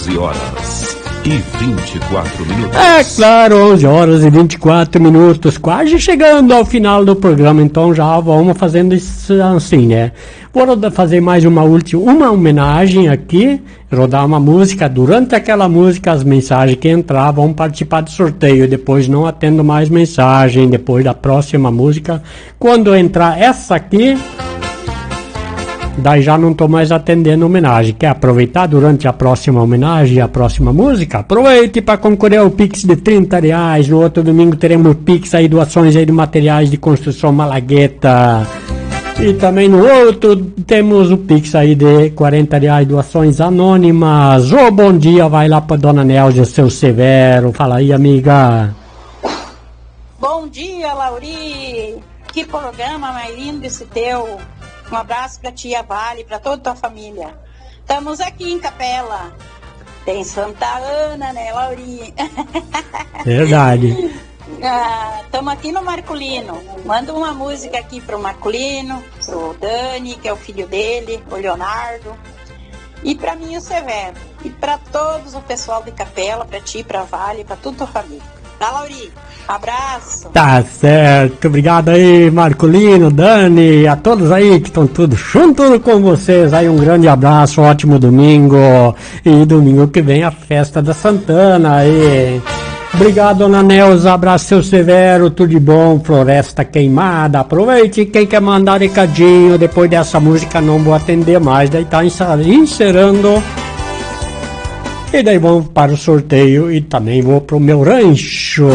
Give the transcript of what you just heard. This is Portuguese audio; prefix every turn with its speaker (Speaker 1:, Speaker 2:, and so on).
Speaker 1: 11 horas e 24 minutos.
Speaker 2: É claro, 11 horas e 24 minutos, quase chegando ao final do programa, então já vamos fazendo isso assim, né? Vou fazer mais uma homenagem aqui, rodar uma música, durante aquela música as mensagens que entrar vão participar do sorteio, depois não atendo mais mensagem, depois da próxima música, quando entrar essa aqui, daí já não estou mais atendendo homenagem. Quer aproveitar durante a próxima homenagem, a próxima música? Aproveite para concorrer ao Pix de R$30. No outro domingo teremos Pix aí, doações aí de materiais de construção Malagueta. E também no outro temos o Pix aí de R$40, doações anônimas. Ô, bom dia, vai lá para Dona Néusia, seu Severo. Fala aí, amiga.
Speaker 3: Bom dia, Lauri. Que programa mais lindo esse teu. Um abraço pra tia Vale, pra toda a tua família. Estamos aqui em Capela. Tem Santa Ana, né, Lauri?
Speaker 2: Verdade.
Speaker 3: Estamos aqui no Marculino. Manda uma música aqui pro Marculino, pro Dani, que é o filho dele, o Leonardo. E pra mim, o Severo. E pra todos o pessoal de Capela, pra ti, pra Vale, pra toda a tua família. Tá, Lauri? Abraço.
Speaker 2: Tá certo, obrigado aí, Marculino, Dani, a todos aí que estão tudo junto com vocês aí, um grande abraço, ótimo domingo, e domingo que vem a festa da Santana aí. Obrigado, Dona Neuza, abraço, seu Severo, tudo de bom, Floresta Queimada, aproveite, quem quer mandar recadinho, depois dessa música não vou atender mais, daí tá encerrando. E daí vamos para o sorteio e também vou pro meu rancho.